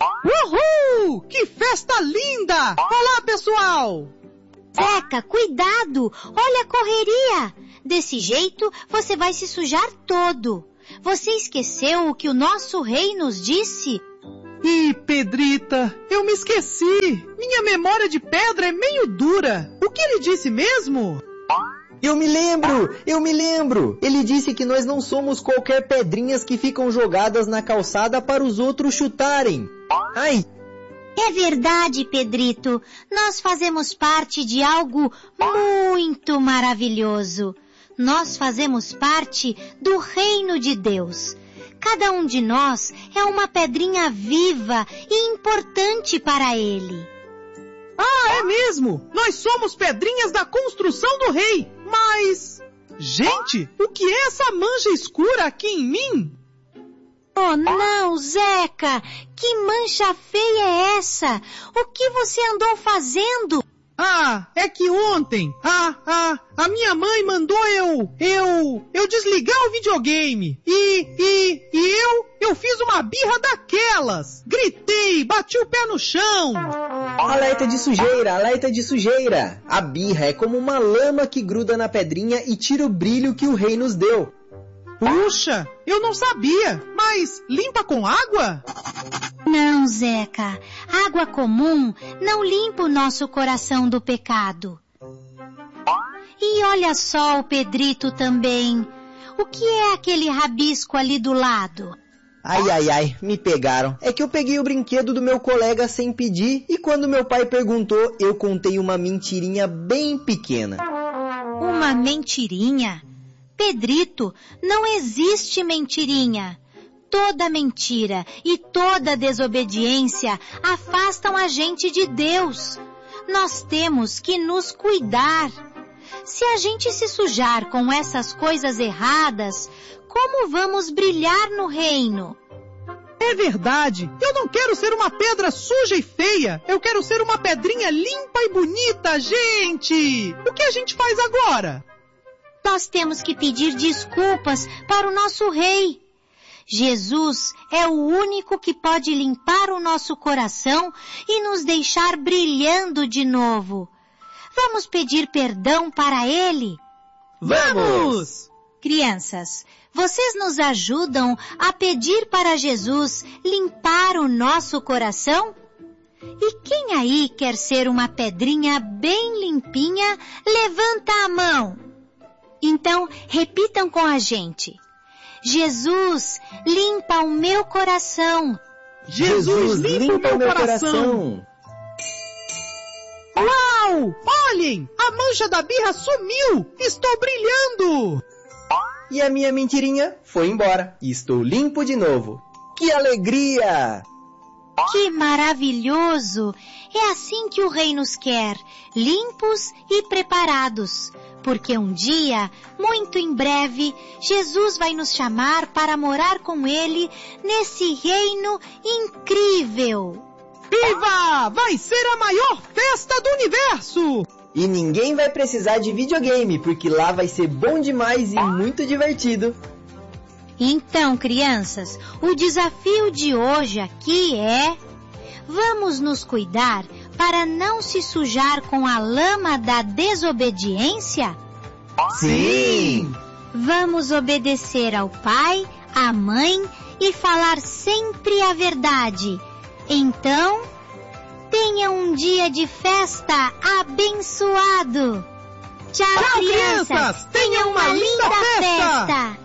Uhul! Que festa linda! Olá, pessoal! Zeca, cuidado! Olha a correria! Desse jeito, você vai se sujar todo. Você esqueceu o que o nosso rei nos disse? Ih, Pedrita, eu me esqueci. Minha memória de pedra é meio dura. O que ele disse mesmo? Eu me lembro! Ele disse que nós não somos qualquer pedrinhas que ficam jogadas na calçada para os outros chutarem. Ai! É verdade, Pedrito. Nós fazemos parte de algo muito maravilhoso. Nós fazemos parte do reino de Deus. Cada um de nós é uma pedrinha viva e importante para Ele. Ah, é mesmo! Nós somos pedrinhas da construção do rei. Mas... gente, o que é essa mancha escura aqui em mim? Oh, não, Zeca! Que mancha feia é essa? O que você andou fazendo? Ah, é que ontem, a minha mãe mandou eu desligar o videogame. E eu fiz uma birra daquelas. Gritei, bati o pé no chão. Alerta de sujeira. A birra é como uma lama que gruda na pedrinha e tira o brilho que o rei nos deu. Puxa, eu não sabia, mas limpa com água? Não, Zeca. Água comum não limpa o nosso coração do pecado. E olha só o Pedrito também. O que é aquele rabisco ali do lado? Ai, me pegaram. É que eu peguei o brinquedo do meu colega sem pedir e quando meu pai perguntou, eu contei uma mentirinha bem pequena. Uma mentirinha? Pedrito, não existe mentirinha. Toda mentira e toda desobediência afastam a gente de Deus. Nós temos que nos cuidar. Se a gente se sujar com essas coisas erradas, como vamos brilhar no reino? É verdade. Eu não quero ser uma pedra suja e feia. Eu quero ser uma pedrinha limpa e bonita, gente. O que a gente faz agora? Nós temos que pedir desculpas para o nosso rei. Jesus é o único que pode limpar o nosso coração e nos deixar brilhando de novo. Vamos pedir perdão para ele? Vamos! Crianças, vocês nos ajudam a pedir para Jesus limpar o nosso coração? E quem aí quer ser uma pedrinha bem limpinha, levanta a mão. Então, repitam com a gente. Jesus, limpa o meu coração. Jesus, limpa o meu coração. Uau! Olhem! A mancha da birra sumiu! Estou brilhando! E a minha mentirinha foi embora. Estou limpo de novo. Que alegria! Que maravilhoso! É assim que o rei nos quer, limpos e preparados. Porque um dia, muito em breve, Jesus vai nos chamar para morar com Ele nesse reino incrível. Viva! Vai ser a maior festa do universo! E ninguém vai precisar de videogame, porque lá vai ser bom demais e muito divertido. Então, crianças, o desafio de hoje aqui é... Vamos nos cuidar para não se sujar com a lama da desobediência? Sim! Vamos obedecer ao pai, à mãe e falar sempre a verdade. Então, tenha um dia de festa abençoado. Tchau, crianças! Tenha uma linda festa!